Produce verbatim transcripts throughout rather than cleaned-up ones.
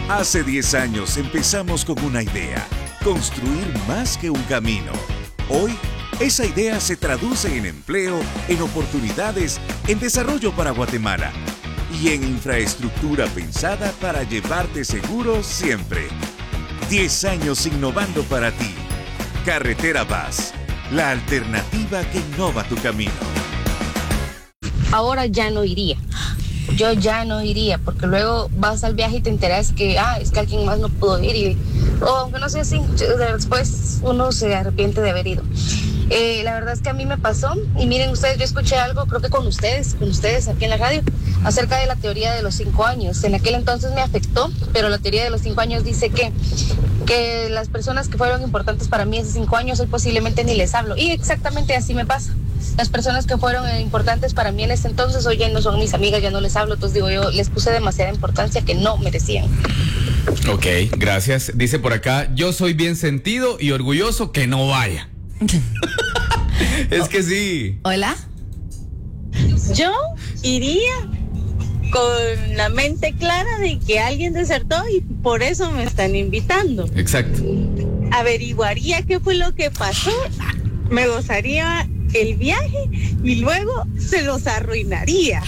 Hace diez años empezamos con una idea, construir más que un camino. Hoy, esa idea se traduce en empleo, en oportunidades, en desarrollo para Guatemala y en infraestructura pensada para llevarte seguro siempre. diez años innovando para ti. Carretera Vaz, la alternativa que innova tu camino. Ahora ya no iría. Yo ya no iría, porque luego vas al viaje y te enteras que, ah, es que alguien más no pudo ir, y, o aunque no sea así, después uno se arrepiente de haber ido. Eh, la verdad es que a mí me pasó, y miren ustedes, yo escuché algo, creo que con ustedes, con ustedes aquí en la radio, acerca de la teoría de los cinco años. En aquel entonces me afectó, pero la teoría de los cinco años dice que, que las personas que fueron importantes para mí hace cinco años, hoy posiblemente ni les hablo. Y exactamente así me pasa. Las personas que fueron importantes para mí en ese entonces, hoy ya no son mis amigas, ya no les hablo. Entonces digo yo, les puse demasiada importancia que no merecían. Ok, gracias. Dice por acá, yo soy bien sentido y orgulloso que no vaya. Es que sí. Hola. Yo iría con la mente clara de que alguien desertó y por eso me están invitando. Exacto. Averiguaría qué fue lo que pasó, me gozaría el viaje y luego se los arruinaría.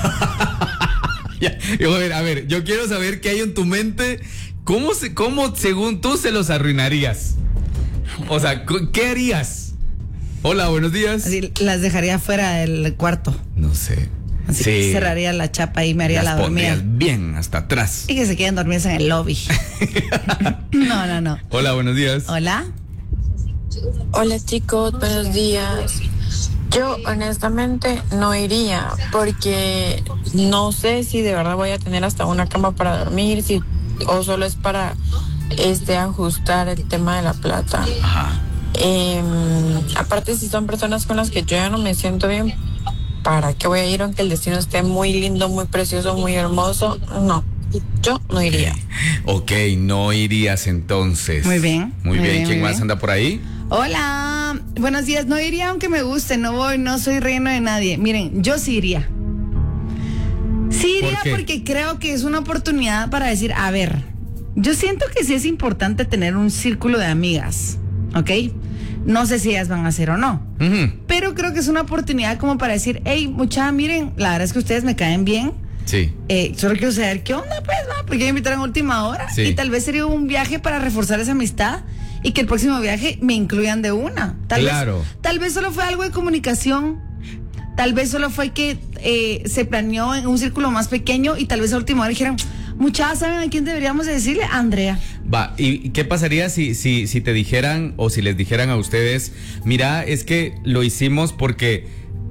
Ya, a ver, a ver, yo quiero saber qué hay en tu mente. ¿Cómo, se, cómo según tú se los arruinarías? O sea, ¿qué harías? Hola, buenos días. Así las dejaría fuera del cuarto. No sé. Así Sí. que cerraría la chapa y me haría Las la dormida. pondrías bien hasta atrás. Y que se queden dormidos en el lobby. No, no, no. Hola, buenos días. Hola. Hola chicos, buenos días. Yo honestamente no iría porque no sé si de verdad voy a tener hasta una cama para dormir, si o solo es para este ajustar el tema de la plata. Ajá. Eh, aparte, si son personas con las que yo ya no me siento bien, ¿para qué voy a ir aunque el destino esté muy lindo, muy precioso, muy hermoso? No, yo no iría. Ok, no irías entonces. Muy bien. Muy, muy bien. bien, ¿Quién muy más bien. anda por ahí? Hola. Buenos días. No iría aunque me guste. No voy, no soy reina de nadie. Miren, yo sí iría. Sí iría ¿Por qué? porque creo que es una oportunidad para decir, a ver, yo siento que sí es importante tener un círculo de amigas, ¿ok? No sé si ellas van a hacer o no. Uh-huh. Pero creo que es una oportunidad como para decir, hey, mucha, miren, la verdad es que ustedes me caen bien. Sí. Eh, solo quiero saber qué onda, pues, ¿no? Porque me invitaron a última hora. Sí. Y tal vez sería un viaje para reforzar esa amistad y que el próximo viaje me incluyan de una. Tal Claro. vez, tal vez solo fue algo de comunicación. Tal vez solo fue que eh, se planeó en un círculo más pequeño y tal vez a última hora dijeron, muchachas, ¿saben a quién deberíamos de decirle? A Andrea. Va, ¿y qué pasaría si, si, si te dijeran o si les dijeran a ustedes, mira, es que lo hicimos porque,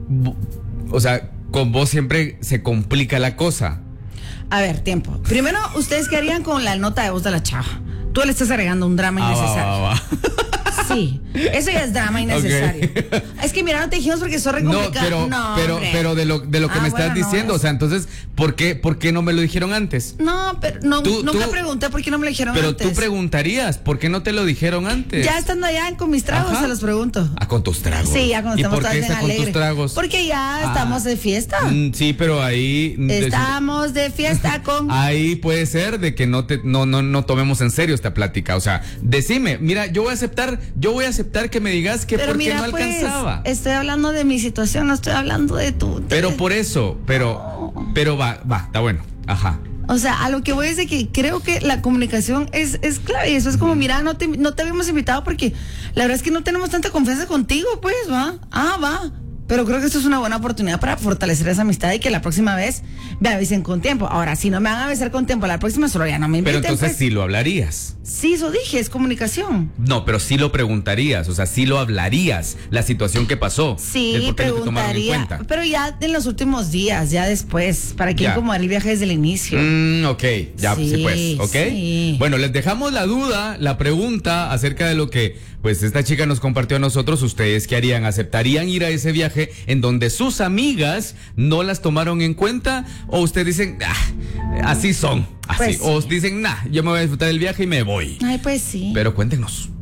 o sea, con vos siempre se complica la cosa? A ver, tiempo. Primero, ¿ustedes qué harían con la nota de voz de la chava? Tú le estás agregando un drama Ah, innecesario. va, va, va. Sí, eso ya es drama innecesario. Okay. Es que mira, no te dijimos porque sos re No, complicado. pero, No, pero, hombre. pero de lo, de lo que Ah, me bueno, estás no, diciendo, es- o sea, entonces, ¿por qué, por qué no me lo dijeron antes? No, pero no, Tú- nunca tú- pregunté por qué no me lo dijeron Pero antes. tú preguntarías, ¿por qué no te lo dijeron antes? Ya estando allá con mis tragos, Ajá. se los pregunto. Ah, con tus tragos. Sí, ya cuando ¿Y estamos por todas qué bien está con tus alegres. tragos? Porque ya Ah. estamos de fiesta. Mm, sí, pero ahí Estamos de fiesta con... ahí puede ser de que no te no no no tomemos en serio esta plática, o sea, decime, mira, yo voy a aceptar, yo voy a aceptar que me digas que Pero por qué mira, no pues, alcanzaba. estoy hablando de mi situación, no estoy hablando de tu... de- Pero por eso, pero pero va, va, está bueno. Ajá. O sea, a lo que voy es de que creo que la comunicación es, es clave. Y eso es como, mira, no te, no te habíamos invitado porque la verdad es que no tenemos tanta confianza contigo, pues, va. Ah, va. Pero creo que esto es una buena oportunidad para fortalecer esa amistad y que la próxima vez me avisen con tiempo. Ahora, si no me van a avisar con tiempo, la próxima solo ya no me inviten. Pero entonces pues. sí lo hablarías. Sí, eso dije, es comunicación. No, pero sí lo preguntarías, o sea, sí lo hablarías, la situación que pasó. del Sí, por qué no te tomaron en preguntaría. cuenta. Pero ya en los últimos días, ya después, para que Ya. incomodar el viaje desde el inicio. Mm, ok, ya, Sí, sí, pues, ok. sí. Bueno, les dejamos la duda, la pregunta acerca de lo que, pues, esta chica nos compartió a nosotros. ¿Ustedes qué harían? ¿Aceptarían ir a ese viaje en donde sus amigas no las tomaron en cuenta? ¿O ustedes dicen, ah, así son, así? Pues sí. O dicen, nah, yo me voy a disfrutar del viaje y me voy. Ay, pues sí. Pero cuéntenos.